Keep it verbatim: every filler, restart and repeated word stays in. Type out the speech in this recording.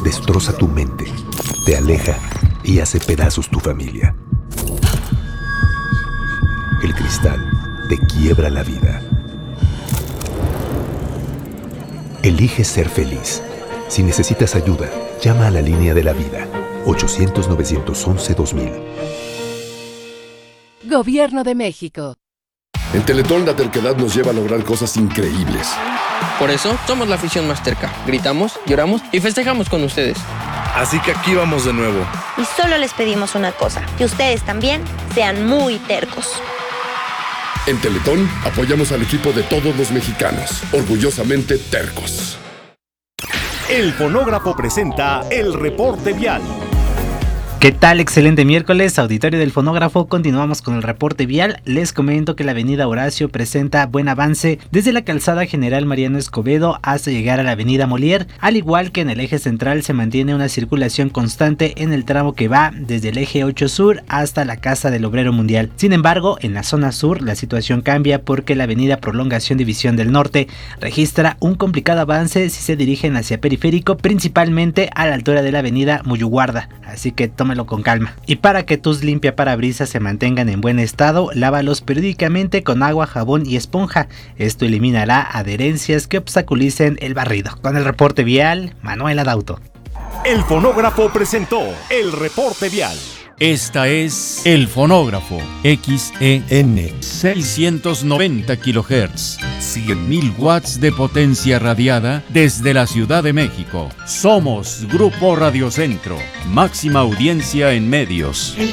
destroza tu mente, te aleja y hace pedazos tu familia. El cristal te quiebra la vida. Elige ser feliz. Si necesitas ayuda, llama a la línea de la vida, ochocientos, novecientos once, dos mil. Gobierno de México. En Teletón la terquedad nos lleva a lograr cosas increíbles. Por eso somos la afición más terca. Gritamos, lloramos y festejamos con ustedes. Así que aquí vamos de nuevo. Y solo les pedimos una cosa, que ustedes también sean muy tercos. En Teletón apoyamos al equipo de todos los mexicanos, orgullosamente tercos. El Fonógrafo presenta el reporte vial. ¿Qué tal? Excelente miércoles, auditorio del Fonógrafo. Continuamos con el reporte vial. Les comento que la avenida Horacio presenta buen avance desde la calzada General Mariano Escobedo hasta llegar a la avenida Molière, al igual que en el eje central se mantiene una circulación constante en el tramo que va desde el eje ocho sur hasta la Casa del Obrero Mundial. Sin embargo, en la zona sur la situación cambia porque la avenida Prolongación División del Norte registra un complicado avance si se dirigen hacia Periférico, principalmente a la altura de la avenida Muyuguarda, así que tómalo con calma. Y para que tus limpiaparabrisas se mantengan en buen estado, lávalos periódicamente con agua, jabón y esponja. Esto eliminará adherencias que obstaculicen el barrido. Con el reporte vial, Manuel Adauto. El Fonógrafo presentó el reporte vial. Esta es El Fonógrafo, X E N, seiscientos noventa kilohertz, cien mil watts de potencia radiada desde la Ciudad de México. Somos Grupo Radio Centro, máxima audiencia en medios.